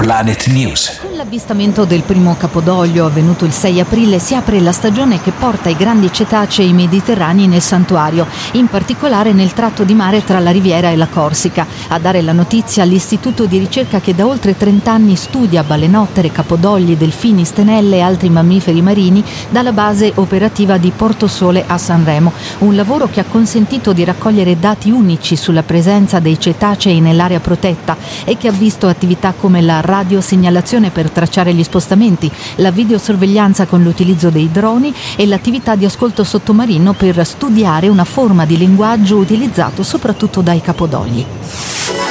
Planet News. Con l'avvistamento del primo capodoglio avvenuto il 6 aprile si apre la stagione che porta i grandi cetacei mediterranei nel santuario, in particolare nel tratto di mare tra la Riviera e la Corsica. A dare la notizia l'istituto di ricerca che da oltre 30 anni studia balenottere, capodogli, delfini, stenelle e altri mammiferi marini dalla base operativa di Portosole a Sanremo. Un lavoro che ha consentito di raccogliere dati unici sulla presenza dei cetacei nell'area protetta e che ha visto attività come la radiosegnalazione per tracciare gli spostamenti, la videosorveglianza con l'utilizzo dei droni e l'attività di ascolto sottomarino per studiare una forma di linguaggio utilizzato soprattutto dai capodogli.